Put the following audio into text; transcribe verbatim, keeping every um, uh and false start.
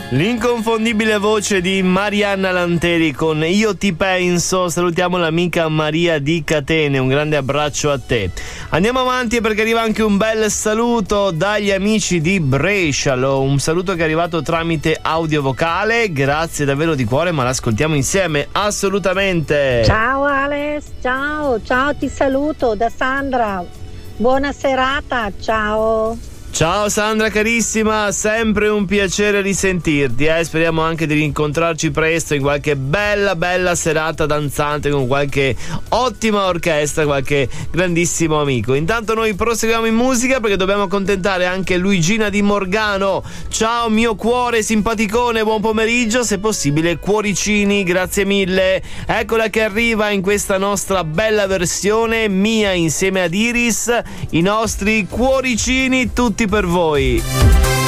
L'inconfondibile voce di Marianna Lanteri con Io ti penso. Salutiamo l'amica Maria di Catene, un grande abbraccio a te. Andiamo avanti perché arriva anche un bel saluto dagli amici di Brescialo, un saluto che è arrivato tramite audio vocale, grazie davvero di cuore, ma l'ascoltiamo insieme assolutamente. Ciao Alex, ciao, ciao, ti saluto da Sandra, buona serata, ciao. Ciao Sandra carissima, sempre un piacere risentirti, eh? Speriamo anche di rincontrarci presto in qualche bella bella serata danzante con qualche ottima orchestra, qualche grandissimo amico. Intanto noi proseguiamo in musica perché dobbiamo accontentare anche Luigina di Morgano. Ciao mio cuore simpaticone, buon pomeriggio, se possibile cuoricini, grazie mille. Eccola che arriva in questa nostra bella versione, Mia insieme ad Iris, i nostri cuoricini tutti per voi.